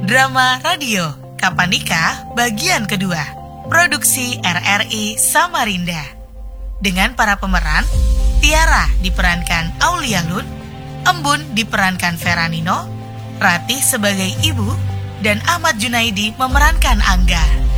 Drama radio Kapan Nikah bagian kedua. Produksi RRI Samarinda. Dengan para pemeran, Tiara diperankan Aulia Lun, Embun diperankan Veranino, Ratih sebagai ibu, dan Ahmad Junaidi memerankan Angga.